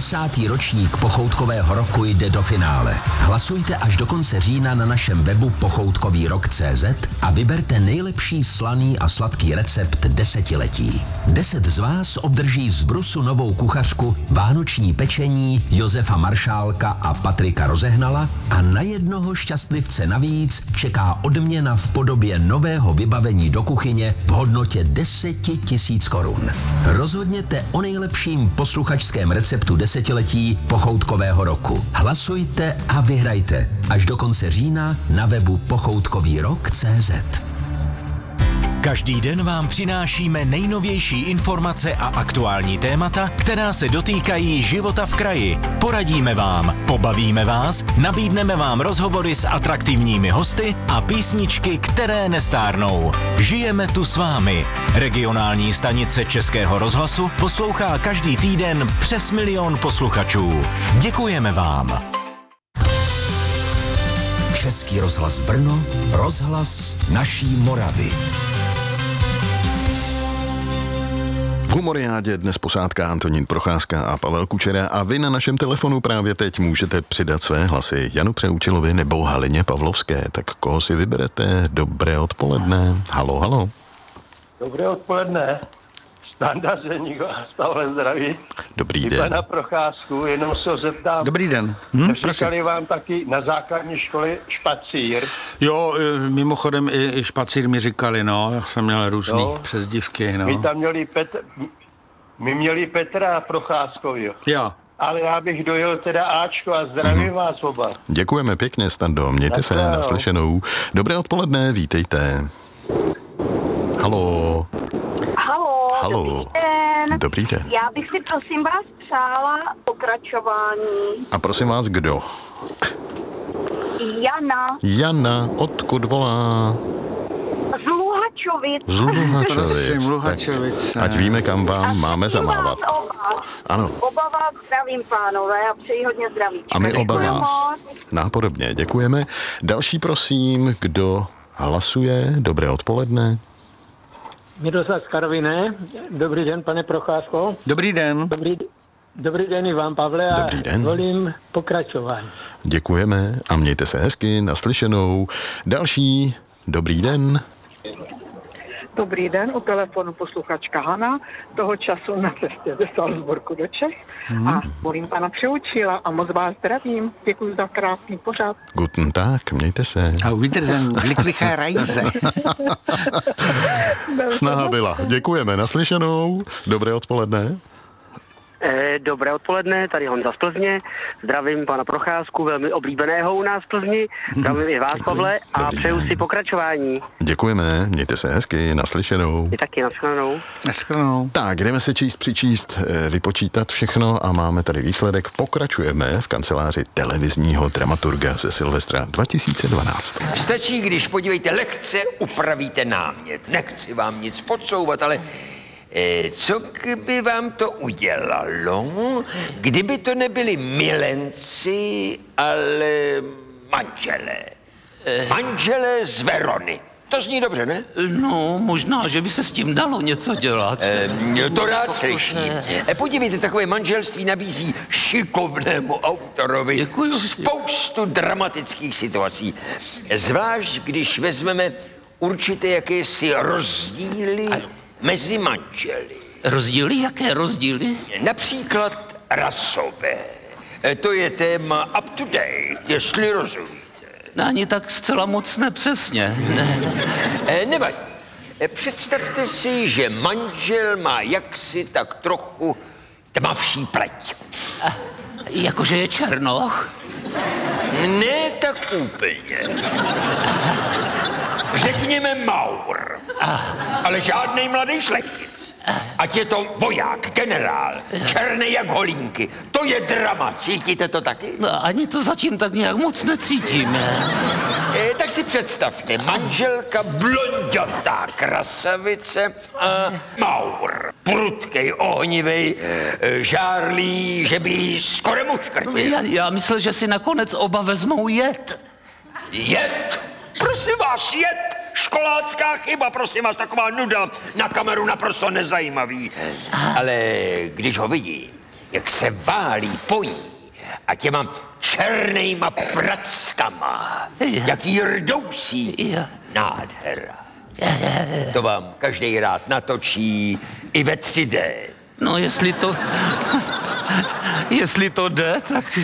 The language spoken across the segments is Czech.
10. ročník pochoutkového roku jde do finále. Hlasujte až do konce října na našem webu pochoutkovýrok.cz a vyberte nejlepší slaný a sladký recept desetiletí. 10 z vás obdrží z Brusu novou kuchařku, vánoční pečení Josefa Maršálka a Patrika Rozehnala a na jednoho šťastlivce navíc čeká odměna v podobě nového vybavení do kuchyně v hodnotě 10 000 korun. Rozhodněte o nejlepším posluchačském receptu desetiletí pochoutkového roku. Hlasujte a vyhrajte až do konce října na webu pochoutkovýrok.cz. Každý den vám přinášíme nejnovější informace a aktuální témata, která se dotýkají života v kraji. Poradíme vám, pobavíme vás, nabídneme vám rozhovory s atraktivními hosty a písničky, které nestárnou. Žijeme tu s vámi. Regionální stanice Českého rozhlasu poslouchá každý týden přes 1 000 000 posluchačů. Děkujeme vám. Český rozhlas Brno, rozhlas naší Moravy. V Humoriádě dnes posádka Antonín Procházka a Pavel Kučera a vy na našem telefonu právě teď můžete přidat své hlasy Janu Přeúčilovi nebo Halině Pavlovské. Tak koho si vyberete? Dobré odpoledne. Halo, halo. Dobré odpoledne. Standa Zeník a stále zdraví. Dobrý den. Pana Procházku, jenom se ho zeptám. Dobrý den. Říkali vám taky na základní škole špacír? Jo, mimochodem i špacír mi říkali, no. Já jsem měl různý přezdívky, no. My měli Petra Procházkovýho. Jo. Ale já bych dojel teda Ačko a zdravím vás oba. Děkujeme pěkně, Stando. Mějte se, naslyšenou. Dobré odpoledne, vítejte. Halo. Halo. Dobrý den. Dobrý den. Já bych si prosím vás přála pokračování. A prosím vás, kdo? Jana. Jana, odkud volá? Z Luhačovic. Z Luhačovic. Prosím, Luhačovic. Ať víme, kam vám máme zamávat. Ano. Oba vás zdravím, pánové, a přeji hodně zdraví. A my oba Děkuji vás. moc. Nápodobně, děkujeme. Další, prosím, kdo hlasuje? Dobré odpoledne. Miroslav z Karviné. Dobrý den, pane Procházko. Dobrý den. Dobrý den i vám, Pavle. Dobrý den. Volím pokračování. Děkujeme a mějte se hezky, naslyšenou. Další, dobrý den. Dobrý den, u telefonu posluchačka Hana, toho času na cestě ze Salzburgu do Čech a volím pana Přeučila a moc vás zdravím. Děkuji za krásný pořad. Guten Tag, mějte se. A Wiedersehen, glückliche Reise. Snaha byla. Děkujeme, naslyšenou. Dobré odpoledne. Dobré odpoledne, tady Honza z Plzně. Zdravím pana Procházku, velmi oblíbeného u nás v Plzni. Zdravím i vás, Pavle, a přeju si pokračování. Děkujeme, mějte se hezky, naslyšenou. I taky nashledanou. Tak, jdeme se přičíst, vypočítat všechno a máme tady výsledek. Pokračujeme v kanceláři televizního dramaturga ze Silvestra 2012. Stačí, když podívejte, lehce upravíte námět. Nechci vám nic podsouvat, ale co by vám to udělalo, kdyby to nebyli milenci, ale manželé? Manželé z Verony. To zní dobře, ne? No, možná, že by se s tím dalo něco dělat. To rád slyším. Podívejte, takové manželství nabízí šikovnému autorovi spoustu dramatických situací. Zvlášť, když vezmeme určité jakési rozdíly mezi manželi. Rozdíly? Jaké rozdíly? Například rasové. To je téma up to date, jestli rozumíte. Ani tak zcela moc nepřesně. Nevadí. Představte si, že manžel má jaksi tak trochu tmavší pleť. Jakože je černoch? Ne tak úplně. Řekněme Maur. Ale žádnej mladý šlechtic. Ať je to voják, generál, černý jak holínky. To je drama, cítíte to taky? No, ani to zatím tak nějak moc necítím. Tak si představte, manželka blondětá krasavice a Maur, prudkej, ohnivej, žárlí, že by skoro muškrtil. Já myslel, že si nakonec oba vezmou jed. Jed? Prosím vás, jed! Školácká chyba, prosím vás, taková nuda, na kameru naprosto nezajímavý. Ale když ho vidí, jak se válí po ní a těma černejma prackama, jak jí rdousí. Nádhera. To vám každý rád natočí i ve 3D. No, jestli to jde, tak...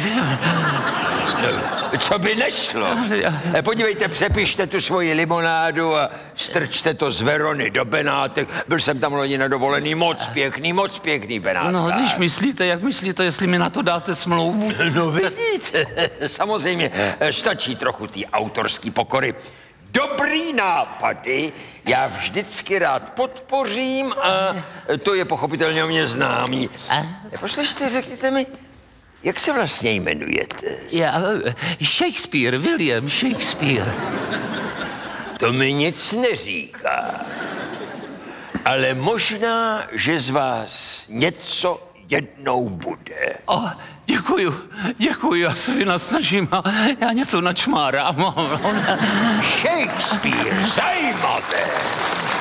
Co by nešlo? Podívejte, přepište tu svoji limonádu a strčte to z Verony do Benátek. Byl jsem tam loni na dovolený, moc pěkný Benátka. No, když myslíte, jak myslíte, jestli mi na to dáte smlouvu? No vidíte, samozřejmě stačí trochu té autorský pokory. Dobrý nápady já vždycky rád podpořím a to je pochopitelně o mě známý. Poslyšte, řekněte mi, jak se vlastně jmenujete? Shakespeare, William Shakespeare. To mi nic neříká. Ale možná, že z vás něco jednou bude. Děkuju, já se vynasnažím a já něco načmárám. Shakespeare, zajímavé.